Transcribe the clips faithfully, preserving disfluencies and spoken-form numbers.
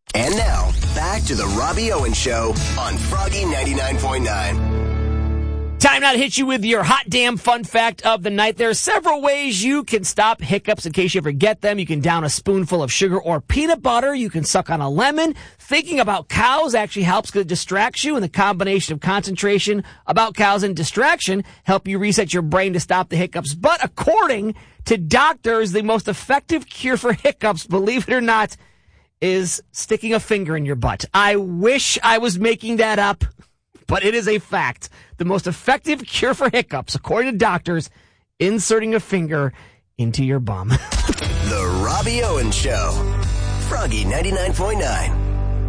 And now, back to the Robbie Owens Show on Froggy ninety-nine point nine. Time now to hit you with your hot damn fun fact of the night. There are several ways you can stop hiccups in case you ever get them. You can down a spoonful of sugar or peanut butter. You can suck on a lemon. Thinking about cows actually helps because it distracts you, and the combination of concentration about cows and distraction help you reset your brain to stop the hiccups. But according to doctors, the most effective cure for hiccups, believe it or not, is sticking a finger in your butt. I wish I was making that up, but it is a fact. The most effective cure for hiccups, according to doctors, inserting a finger into your bum. The Robbie Owens Show. Froggy ninety-nine point nine.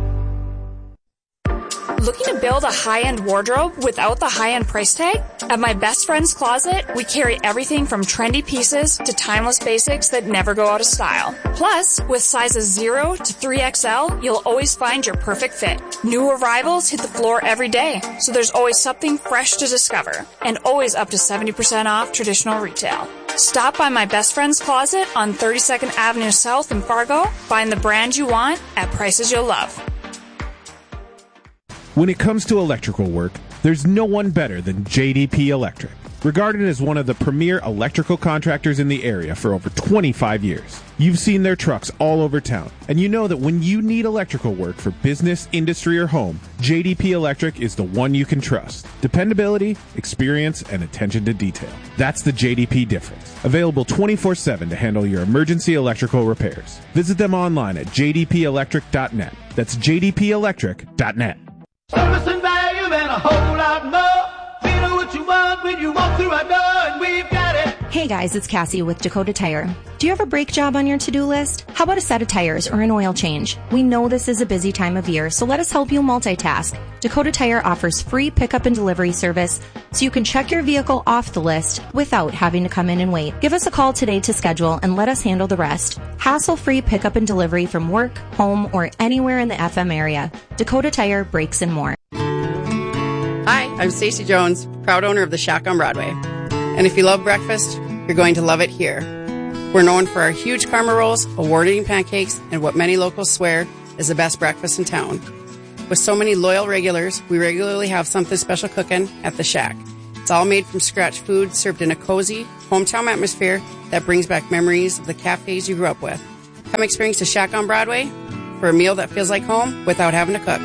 Looking to build a high-end wardrobe without the high-end price tag? At my best friend's closet, we carry everything from trendy pieces to timeless basics that never go out of style. Plus, with sizes zero to three X L, you'll always find your perfect fit. New arrivals hit the floor every day, so there's always something fresh to discover, and always up to seventy percent off traditional retail. Stop by my best friend's closet on thirty-second Avenue South in Fargo. Find the brand you want at prices you'll love. When it comes to electrical work, there's no one better than J D P Electric. Regarded as one of the premier electrical contractors in the area for over twenty-five years. You've seen their trucks all over town, and you know that when you need electrical work for business, industry, or home, J D P Electric is the one you can trust. Dependability, experience, and attention to detail. That's the J D P difference. Available twenty-four seven to handle your emergency electrical repairs. Visit them online at j d p electric dot net. That's j d p electric dot net. Service and value and a whole lot more. We know what you want when you walk through our door, and we've got it. Hey guys, it's Cassie with Dakota Tire. Do you have a brake job on your to-do list? How about a set of tires or an oil change? We know this is a busy time of year, so let us help you multitask. Dakota Tire offers free pickup and delivery service, so you can check your vehicle off the list without having to come in and wait. Give us a call today to schedule and let us handle the rest. Hassle-free pickup and delivery from work, home, or anywhere in the F M area. Dakota Tire, brakes, and more. Hi, I'm Stacey Jones, proud owner of the Shack on Broadway. And if you love breakfast, you're going to love it here. We're known for our huge karma rolls, award-winning pancakes, and what many locals swear is the best breakfast in town. With so many loyal regulars, we regularly have something special cooking at the Shack. It's all made from scratch food served in a cozy, hometown atmosphere that brings back memories of the cafes you grew up with. Come experience the Shack on Broadway for a meal that feels like home without having to cook.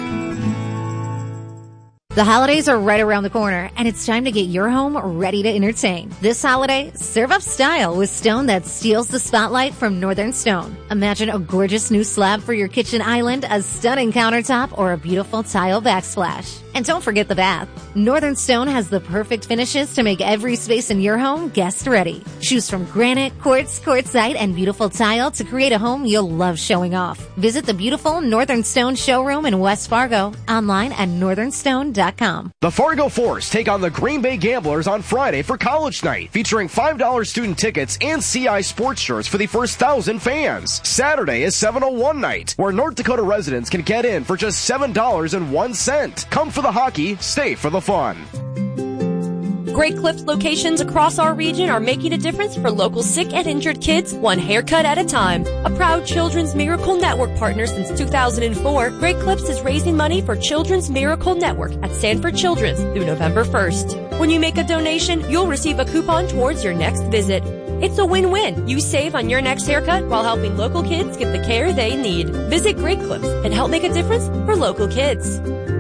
The holidays are right around the corner, and it's time to get your home ready to entertain. This holiday, serve up style with stone that steals the spotlight from Northern Stone. Imagine a gorgeous new slab for your kitchen island, a stunning countertop, or a beautiful tile backsplash. And don't forget the bath. Northern Stone has the perfect finishes to make every space in your home guest ready. Choose from granite, quartz, quartzite, and beautiful tile to create a home you'll love showing off. Visit the beautiful Northern Stone showroom in West Fargo, online at northern stone dot com. The Fargo Force take on the Green Bay Gamblers on Friday for College Night, featuring five dollars student tickets and C I sports shirts for the first thousand fans. Saturday is seven oh one night, where North Dakota residents can get in for just seven dollars and one cent. Come for the hockey, stay for the fun. Great Clips locations across our region are making a difference for local sick and injured kids, one haircut at a time. A proud Children's Miracle Network partner since two thousand four, Great Clips is raising money for Children's Miracle Network at Sanford Children's through November first. When you make a donation, you'll receive a coupon towards your next visit. It's a win-win. You save on your next haircut while helping local kids get the care they need. Visit Great Clips and help make a difference for local kids.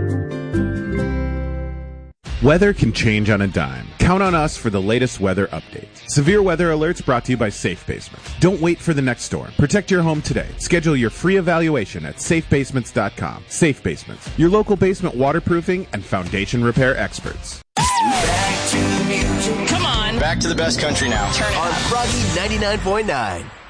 Weather can change on a dime. Count on us for the latest weather updates. Severe weather alerts brought to you by Safe Basements. Don't wait for the next storm. Protect your home today. Schedule your free evaluation at safe basements dot com. Safe Basements, your local basement waterproofing and foundation repair experts. Back to the music. Come on. Back to the best country now. Turn it on Froggy ninety-nine point nine.